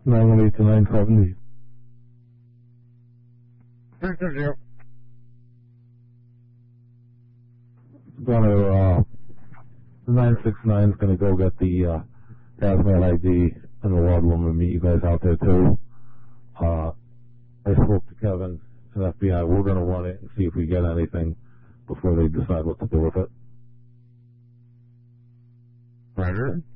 918 to 970. The 969 is going to go get the hazmat ID and the ward woman, meet you guys out there too. I spoke to Kevin and FBI. We're going to run it and see if we get anything before they decide what to do with it. Roger.